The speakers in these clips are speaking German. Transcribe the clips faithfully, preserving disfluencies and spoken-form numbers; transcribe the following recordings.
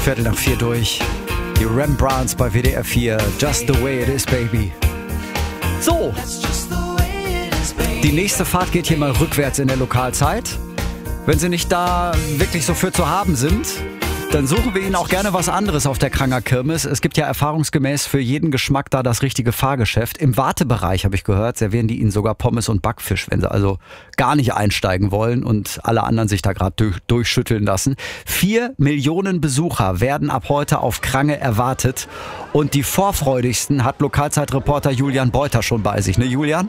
Viertel nach vier durch. Die Rembrandts bei W D R vier. Just the way it is, baby. So. Die nächste Fahrt geht hier mal rückwärts in der Lokalzeit. Wenn Sie nicht da wirklich so für zu haben sind, dann suchen wir Ihnen auch gerne was anderes auf der Kranger Kirmes. Es gibt ja erfahrungsgemäß für jeden Geschmack da das richtige Fahrgeschäft. Im Wartebereich, habe ich gehört, servieren die Ihnen sogar Pommes und Backfisch, wenn Sie also gar nicht einsteigen wollen und alle anderen sich da gerade durch, durchschütteln lassen. Vier Millionen Besucher werden ab heute auf Krange erwartet. Und die vorfreudigsten hat Lokalzeitreporter Julian Beuter schon bei sich. Ne, Julian?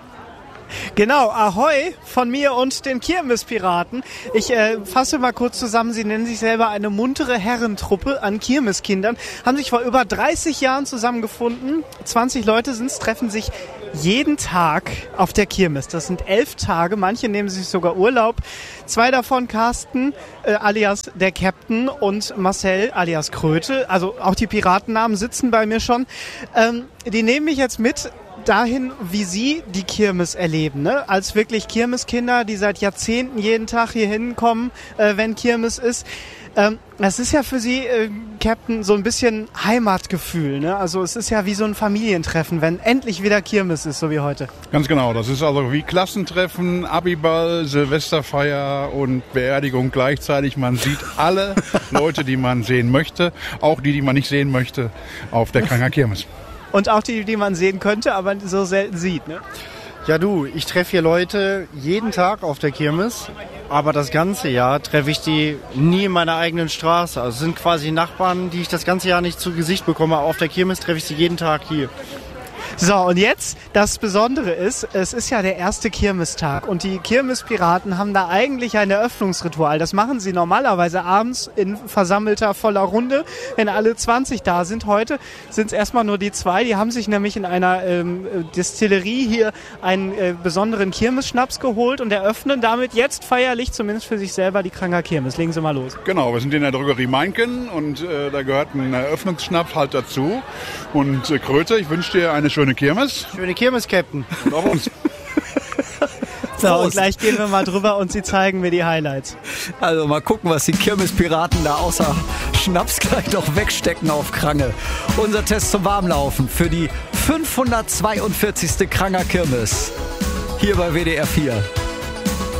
Genau, Ahoi von mir und den Kirmespiraten. Ich äh, fasse mal kurz zusammen, sie nennen sich selber eine muntere Herrentruppe an Kirmeskindern, haben sich vor über dreißig Jahren zusammengefunden. zwanzig Leute sind's, treffen sich jeden Tag auf der Kirmes. Das sind elf Tage, manche nehmen sich sogar Urlaub. Zwei davon, Carsten äh, alias der Captain und Marcel alias Kröte, also auch die Piratennamen sitzen bei mir schon. Ähm, die nehmen mich jetzt mit dahin, wie Sie die Kirmes erleben, ne? Als wirklich Kirmeskinder, die seit Jahrzehnten jeden Tag hier hinkommen, äh, wenn Kirmes ist. Ähm, das ist ja für Sie, äh, Captain, so ein bisschen Heimatgefühl, ne? Also es ist ja wie so ein Familientreffen, wenn endlich wieder Kirmes ist, so wie heute. Ganz genau, das ist also wie Klassentreffen, Abiball, Silvesterfeier und Beerdigung gleichzeitig. Man sieht alle Leute, die man sehen möchte, auch die, die man nicht sehen möchte, auf der Kranger Kirmes. Und auch die, die man sehen könnte, aber so selten sieht, ne? Ja du, ich treffe hier Leute jeden Tag auf der Kirmes, aber das ganze Jahr treffe ich die nie in meiner eigenen Straße. Also es sind quasi Nachbarn, die ich das ganze Jahr nicht zu Gesicht bekomme. Auf der Kirmes treffe ich sie jeden Tag hier. So, und jetzt, das Besondere ist, es ist ja der erste Kirmestag und die Kirmespiraten haben da eigentlich ein Eröffnungsritual. Das machen sie normalerweise abends in versammelter voller Runde, wenn alle zwanzig da sind. Heute sind es erstmal nur die zwei, die haben sich nämlich in einer ähm, Destillerie hier einen äh, besonderen Kirmesschnaps geholt und eröffnen damit jetzt feierlich, zumindest für sich selber, die Kranger Kirmes. Legen Sie mal los. Genau, wir sind in der Drogerie Meinken und äh, da gehört ein Eröffnungsschnaps halt dazu. Und äh, Kröte, ich wünsche dir eine schöne Kirmes. Schöne Kirmes, Captain. Und auch uns. So, und gleich gehen wir mal drüber und Sie zeigen mir die Highlights. Also mal gucken, was die Kirmespiraten da außer Schnaps gleich noch wegstecken auf Krange. Unser Test zum Warmlaufen für die fünfhundertzweiundvierzigste Kranger Kirmes. Hier bei W D R vier.